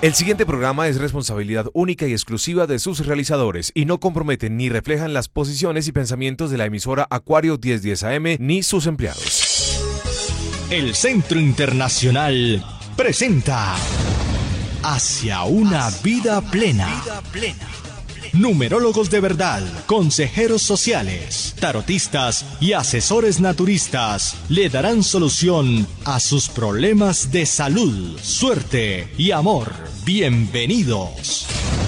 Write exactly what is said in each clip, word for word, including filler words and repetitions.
El siguiente programa es responsabilidad única y exclusiva de sus realizadores y no comprometen ni reflejan las posiciones y pensamientos de la emisora Acuario diez diez A M ni sus empleados. El Centro Internacional presenta Hacia una vida plena. Numerólogos de verdad, consejeros sociales, tarotistas y asesores naturistas le darán solución a sus problemas de salud, suerte y amor. Bienvenidos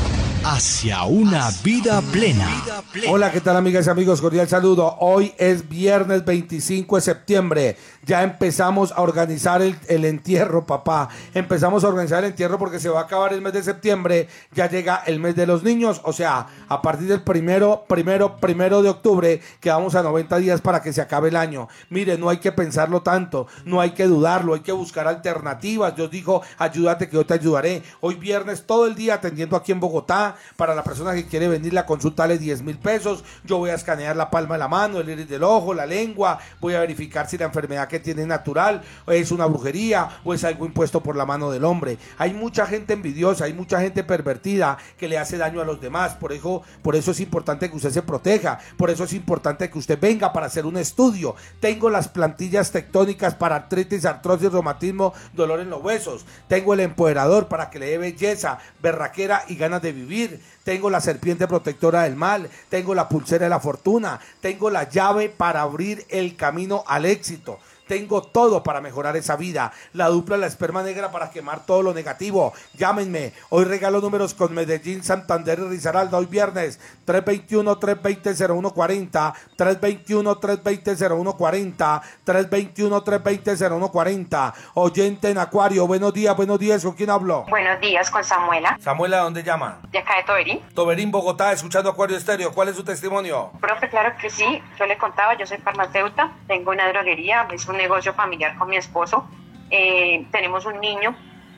hacia una vida plena. Hola, ¿qué tal, amigas y amigos? Cordial saludo. Hoy es viernes veinticinco de septiembre. Ya empezamos a organizar el, el entierro, papá. Empezamos a organizar el entierro porque se va a acabar el mes de septiembre. Ya llega el mes de los niños. O sea, a partir del primero, primero, primero de octubre, quedamos a noventa días para que se acabe el año. Mire, no hay que pensarlo tanto. No hay que dudarlo. Hay que buscar alternativas. Dios dijo, ayúdate que yo te ayudaré. Hoy viernes todo el día atendiendo aquí en Bogotá. Para la persona que quiere venir, la consulta es diez mil pesos. Yo voy a escanear la palma de la mano, el iris del ojo, la lengua. Voy a verificar si la enfermedad que tiene es natural, o es una brujería, o es algo impuesto por la mano del hombre. Hay mucha gente envidiosa, hay mucha gente pervertida que le hace daño a los demás. Por eso, por eso es importante que usted se proteja. Por eso es importante que usted venga para hacer un estudio. Tengo las plantillas tectónicas para artritis, artrosis, reumatismo, dolor en los huesos. Tengo el empoderador para que le dé belleza, berraquera y ganas de vivir. Tengo la serpiente protectora del mal, tengo la pulsera de la fortuna, tengo la llave para abrir el camino al éxito. Tengo todo para mejorar esa vida. La dupla de la esperma negra para quemar todo lo negativo. Llámenme. Hoy regalo números con Medellín, Santander y Risaralda. Hoy viernes. tres dos uno, tres dos cero, cero uno cuatro cero. tres dos uno, tres dos cero, cero uno cuatro cero. tres dos uno, tres dos cero, cero uno cuatro cero. Oyente en Acuario. Buenos días, buenos días. ¿Con quién hablo? Buenos días, con Samuela. Samuela, ¿dónde llama? De acá de Toberín. Toberín, Bogotá, escuchando Acuario Estéreo. ¿Cuál es su testimonio? Profe, claro que sí. Yo le contaba, yo soy farmacéutica. Tengo una droguería. Es un negocio familiar con mi esposo. Eh, tenemos un niño.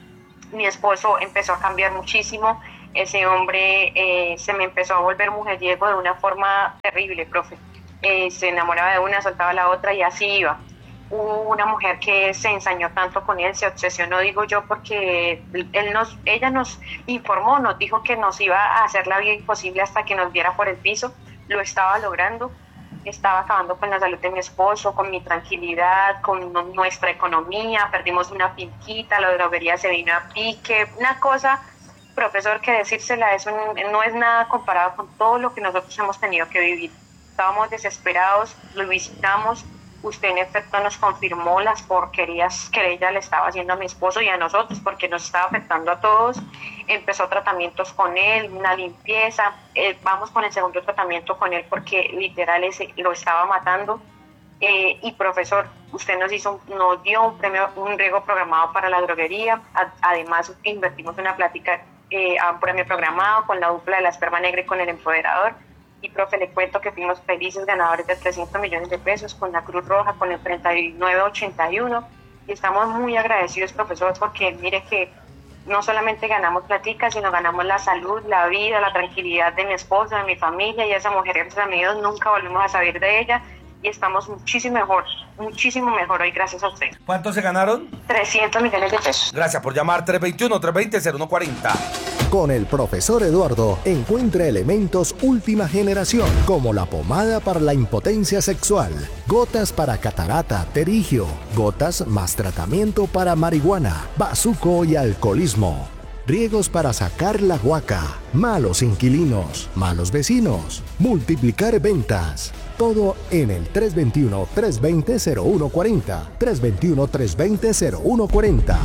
Mi esposo empezó a cambiar muchísimo. Ese hombre eh, se me empezó a volver mujeriego de una forma terrible, profe. Eh, se enamoraba de una, soltaba la otra y así iba. Hubo una mujer que se ensañó tanto con él, se obsesionó, digo yo, porque él nos, ella nos informó, nos dijo que nos iba a hacer la vida imposible hasta que nos viera por el piso. Lo estaba logrando. Estaba acabando con la salud de mi esposo, con mi tranquilidad, con nuestra economía. Perdimos una finquita, la droguería se vino a pique. Una cosa, profesor, que decírsela es un, no es nada comparado con todo lo que nosotros hemos tenido que vivir. Estábamos desesperados, lo visitamos. Usted en efecto nos confirmó las porquerías que ella le estaba haciendo a mi esposo y a nosotros, porque nos estaba afectando a todos. Empezó tratamientos con él, una limpieza. Eh, vamos con el segundo tratamiento con él porque literal ese, lo estaba matando. Eh, y profesor, usted nos hizo, nos dio un premio, un riego programado para la droguería. A, además invertimos una plática eh, a un premio programado con la dupla de la esperma negra y con el empoderador. Y profe, le cuento que fuimos felices ganadores de trescientos millones de pesos con la Cruz Roja, con el treinta y nueve ochenta y uno. Y estamos muy agradecidos, profesor, porque mire que no solamente ganamos platica, sino ganamos la salud, la vida, la tranquilidad de mi esposo, de mi familia, y esa mujer, gracias a mi Dios, nunca volvimos a saber de ella. Y estamos muchísimo mejor, muchísimo mejor hoy gracias a usted. ¿Cuánto se ganaron? trescientos millones de pesos. Gracias por llamar. Tres dos uno, tres dos cero, cero uno cuatro cero. Con el profesor Eduardo encuentra elementos última generación, como la pomada para la impotencia sexual, gotas para catarata, terigio, gotas más tratamiento para marihuana, bazuco y alcoholismo, riegos para sacar la guaca, malos inquilinos, malos vecinos, multiplicar ventas. Todo en el tres dos uno, tres dos cero, cero uno cuatro cero, tres dos uno, tres dos cero, cero uno cuatro cero.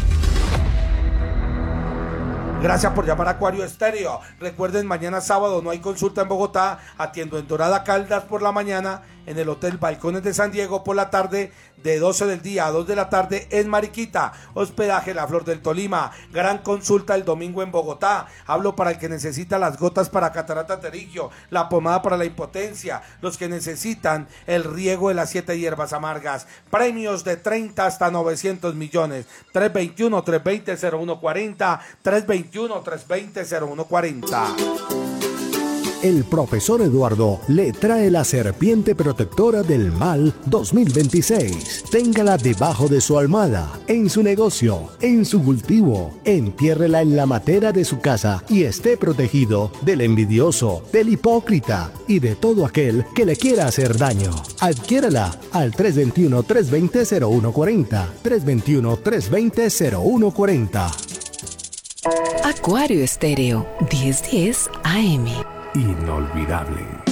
Gracias por llamar a Acuario Estéreo. Recuerden, mañana sábado no hay consulta en Bogotá. Atiendo en Dorada Caldas por la mañana, en el Hotel Balcones de San Diego por la tarde, de doce del día a dos de la tarde en Mariquita. Hospedaje La Flor del Tolima. Gran consulta el domingo en Bogotá. Hablo para el que necesita las gotas para catarata terigio, la pomada para la impotencia, los que necesitan el riego de las siete hierbas amargas. Premios de treinta hasta novecientos millones. tres dos uno, tres dos cero, cero uno cuatro cero. tres dos uno, tres dos cero, cero uno cuatro cero. el profesor Eduardo le trae la serpiente protectora del mal dos mil veintiséis. Téngala debajo de su almohada, en su negocio, en su cultivo. Entiérrela en la matera de su casa y esté protegido del envidioso, del hipócrita y de todo aquel que le quiera hacer daño. Adquiérala al tres dos uno, tres dos cero, cero uno cuatro cero, tres dos uno, tres dos cero, cero uno cuatro cero. Acuario Estéreo, diez diez A M. Inolvidable.